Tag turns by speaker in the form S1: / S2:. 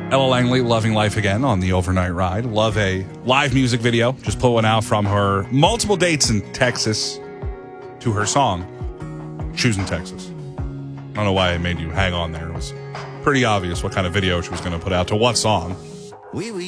S1: Ella Langley, Loving Life Again on the overnight ride. Love a live music video. Just pull one out from her multiple dates in Texas to her song, Choosing Texas. I don't know why I made you hang on there. It was pretty obvious what kind of video she was going to put out to what song.